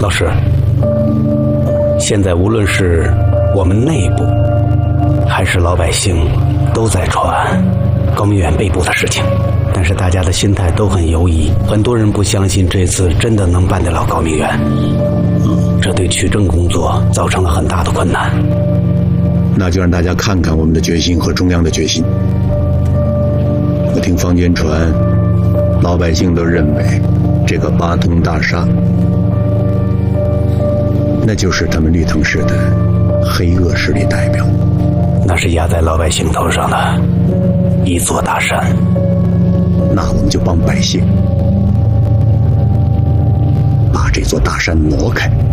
老师，现在无论是我们内部还是老百姓都在传高明远被捕的事情，但是大家的心态都很犹疑，很多人不相信这次真的能办得了高明远，这对取证工作造成了很大的困难。 那就让大家看看我们的决心和中央的决心。我听坊间传，老百姓都认为这个八通大厦那就是他们绿藤市的黑恶势力代表， 那是压在老百姓头上的一座大山。 那我们就帮百姓把这座大山挪开。